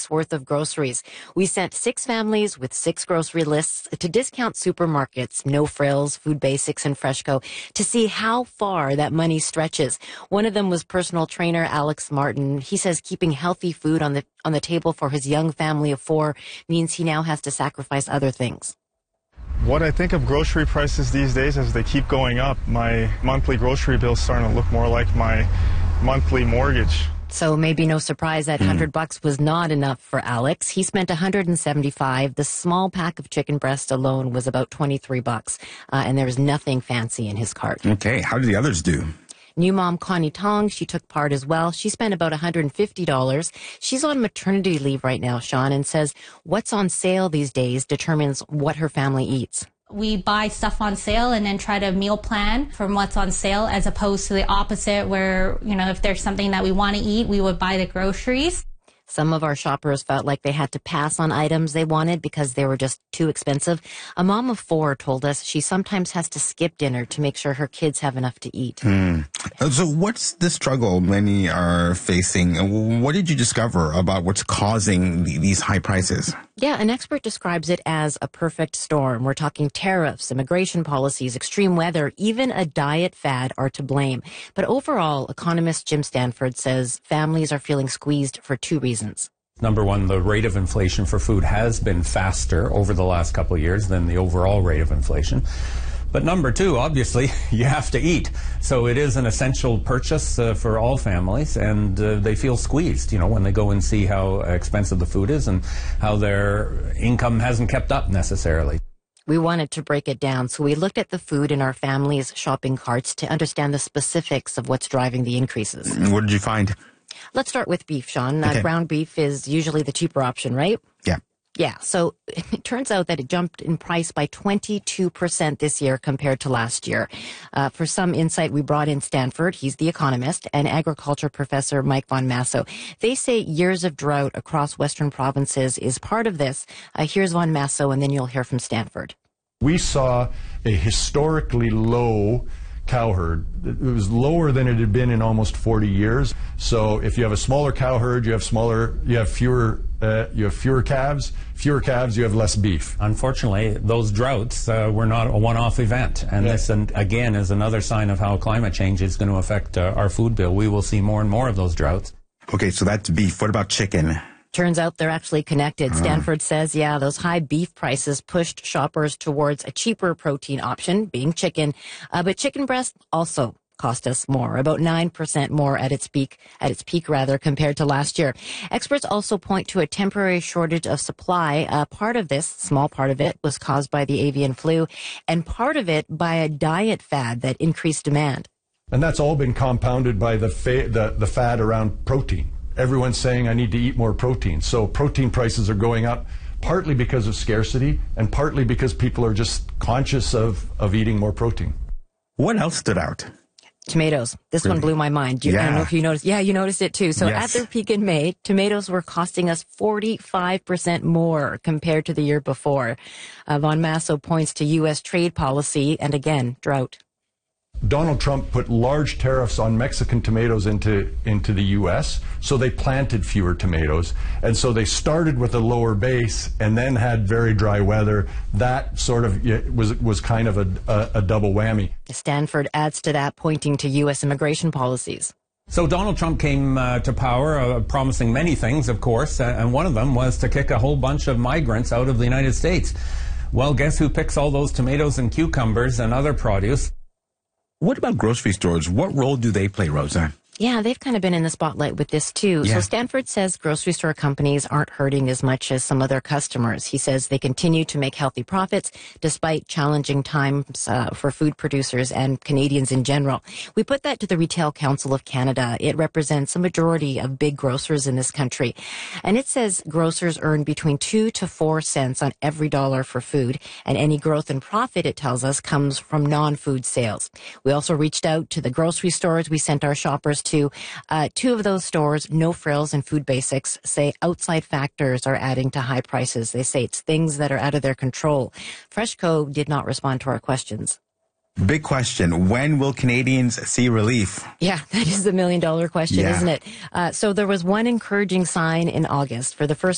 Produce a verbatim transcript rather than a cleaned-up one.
worth of groceries. We sent six families with six grocery lists to discount supermarkets, No Frills, Food Basics, and Freshco to see how far that money stretches. One of them was personal trainer Alex Martin. He says keeping healthy food on the on the table for his young family of four means he now has to sacrifice other things. What I think of grocery prices these days as they keep going up, my monthly grocery bill is starting to look more like my monthly mortgage. So maybe no surprise that one hundred bucks was not enough for Alex. He spent one hundred seventy-five. The small pack of chicken breast alone was about twenty-three bucks, uh, and there was nothing fancy in his cart. Okay, how did the others do? New mom Connie Tong, she took part as well. She spent about one hundred fifty dollars. She's on maternity leave right now, Sean, and says what's on sale these days determines what her family eats. We buy stuff on sale and then try to meal plan from what's on sale, as opposed to the opposite where, you know, if there's something that we want to eat, we would buy the groceries. Some of our shoppers felt like they had to pass on items they wanted because they were just too expensive. A mom of four told us she sometimes has to skip dinner to make sure her kids have enough to eat. Mm. So what's the struggle many are facing? What did you discover about what's causing these high prices? Yeah, an expert describes it as a perfect storm. We're talking tariffs, immigration policies, extreme weather, even a diet fad are to blame. But overall, economist Jim Stanford says families are feeling squeezed for two reasons. Number one, the rate of inflation for food has been faster over the last couple of years than the overall rate of inflation. But number two, obviously, you have to eat. So it is an essential purchase uh, for all families, and uh, they feel squeezed, you know, when they go and see how expensive the food is and how their income hasn't kept up necessarily. We wanted to break it down, so we looked at the food in our family's shopping carts to understand the specifics of what's driving the increases. What did you find? Let's start with beef, Sean. Okay. Uh, ground beef is usually the cheaper option, right? Yeah. Yeah, so it turns out that it jumped in price by twenty-two percent this year compared to last year. Uh, for some insight, we brought in Stanford, he's the economist, and agriculture professor Mike Von Masso. They say years of drought across Western provinces is part of this. Uh, here's Von Masso, and then you'll hear from Stanford. We saw a historically low cow herd. It was lower than it had been in almost forty years. So if you have a smaller cow herd, you have smaller, you have fewer, uh, you have fewer calves. Fewer calves, you have less beef. Unfortunately, those droughts uh, were not a one-off event, and yeah. this, and again, is another sign of how climate change is going to affect uh, our food bill. We will see more and more of those droughts. Okay, so that's beef. What about chicken? Turns out they're actually connected. Stanford says, yeah, those high beef prices pushed shoppers towards a cheaper protein option, being chicken. Uh, but chicken breast also cost us more, about nine percent more at its peak, at its peak rather, compared to last year. Experts also point to a temporary shortage of supply. Uh, part of this, small part of it, was caused by the avian flu, and part of it by a diet fad that increased demand. And that's all been compounded by the, fa the, the fad around protein. Everyone's saying, I need to eat more protein. So protein prices are going up, partly because of scarcity, and partly because people are just conscious of, of eating more protein. What else stood out? Tomatoes. This really? one blew my mind. You, yeah. I don't know if you noticed. Yeah, you noticed it too. So yes. At their peak in May, tomatoes were costing us forty-five percent more compared to the year before. Uh, Von Masso points to U S trade policy and, again, drought. Donald Trump put large tariffs on Mexican tomatoes into, into the U S, so they planted fewer tomatoes. And so they started with a lower base and then had very dry weather. That sort of was, was kind of a, a, a double whammy. Stanford adds to that, pointing to U S immigration policies. So Donald Trump came uh, to power uh, promising many things, of course, uh, and one of them was to kick a whole bunch of migrants out of the United States. Well, guess who picks all those tomatoes and cucumbers and other produce? What about grocery stores? What role do they play, Rosa? Yeah, they've kind of been in the spotlight with this too. Yeah. So Stanford says grocery store companies aren't hurting as much as some of their customers. He says they continue to make healthy profits despite challenging times uh, for food producers and Canadians in general. We put that to the Retail Council of Canada. It represents a majority of big grocers in this country. And it says grocers earn between two to four cents on every dollar for food. And any growth in profit, it tells us, comes from non-food sales. We also reached out to the grocery stores we sent our shoppers to. Uh, two of those stores, No Frills and Food Basics, say outside factors are adding to high prices. They say it's things that are out of their control. Freshco did not respond to our questions. Big question. When will Canadians see relief? Yeah, that is the million dollar question, yeah. isn't it? Uh, so there was one encouraging sign in August. For the first